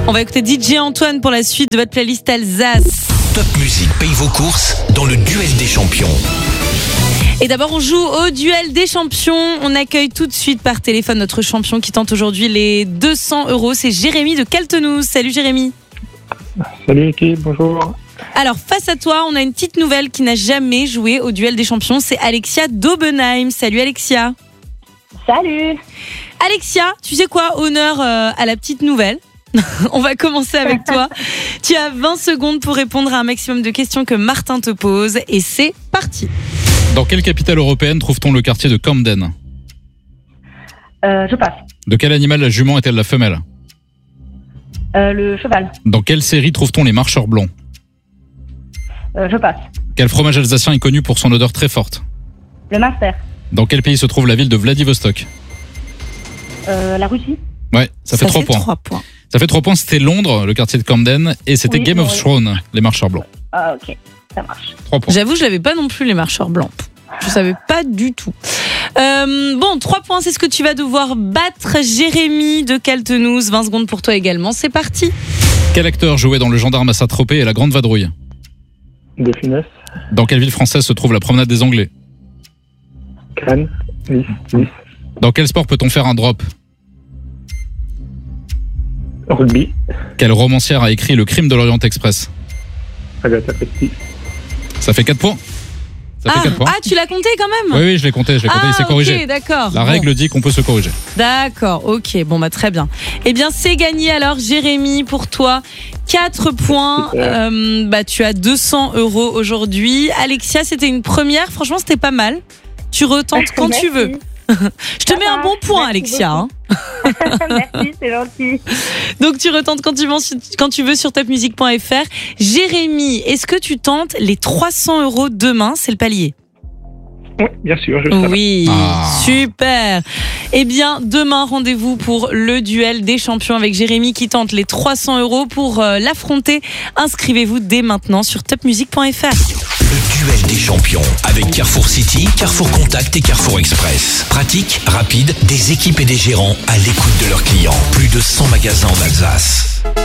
On va écouter DJ Antoine pour la suite de votre playlist Alsace. Top Music paye vos courses dans le duel des champions. Et d'abord, on joue au duel des champions. On accueille tout de suite par téléphone notre champion qui tente aujourd'hui les 200 €. C'est Jérémy de Kaltenouz. Salut Jérémy. Salut l'équipe, bonjour. Alors, face à toi, on a une petite nouvelle qui n'a jamais joué au duel des champions. C'est Alexia d'Aubenheim. Salut Alexia. Salut. Alexia, tu sais quoi? Honneur à la petite nouvelle. On va commencer avec toi. Tu as 20 secondes pour répondre à un maximum de questions que Martin te pose. Et c'est parti. Dans quelle capitale européenne trouve-t-on le quartier de Camden ? Je passe. De quel animal la jument est-elle la femelle ? Le cheval. Dans quelle série trouve-t-on les marcheurs blancs ? Je passe. Quel fromage alsacien est connu pour son odeur très forte ? Le master. Dans quel pays se trouve la ville de Vladivostok ? La Russie. Ouais, ça fait 3 points. 3 points. Ça fait 3 points, c'était Londres, le quartier de Camden, et c'était Oui, Game of Thrones, les marcheurs blancs. Ah ok, ça marche. 3 points. J'avoue, je l'avais pas non plus les marcheurs blancs. Je savais pas du tout. Bon, 3 points, c'est ce que tu vas devoir battre Jérémy de Kaltenouz. 20 secondes pour toi également. C'est parti. Quel acteur jouait dans Le Gendarme à Saint-Tropez et La Grande Vadrouille ? De Funès, Dans quelle ville française se trouve la promenade des Anglais ? Cannes, Nice. Dans quel sport peut-on faire un drop ? Rugby, Quelle romancière a écrit Le Crime de l'Orient Express ? Agatha Christie. Ça fait 4 points. Ça fait 4 points. Tu l'as compté quand même ? Oui, je l'ai compté, il s'est corrigé. Ok, d'accord. La règle dit qu'on peut se corriger. D'accord, ok, bon bah très bien. Eh bien c'est gagné alors Jérémy pour toi. 4 points, tu as 200 € aujourd'hui. Alexia, c'était une première, franchement c'était pas mal. Tu retentes quand tu veux. Je te mets un bon point Alexia. Hein. Merci, c'est gentil. Donc tu retentes quand tu veux sur topmusic.fr. Jérémy, est-ce que tu tentes les 300 € demain ? C'est le palier. Oui, bien sûr, je le savais. Oui, super. Eh bien, demain, rendez-vous pour le duel des champions avec Jérémy qui tente les 300 € pour l'affronter. Inscrivez-vous dès maintenant sur topmusic.fr. Le duel des champions avec Carrefour City, Carrefour Contact et Carrefour Express. Pratique, rapide, des équipes et des gérants à l'écoute de leurs clients. Plus de 100 magasins en Alsace.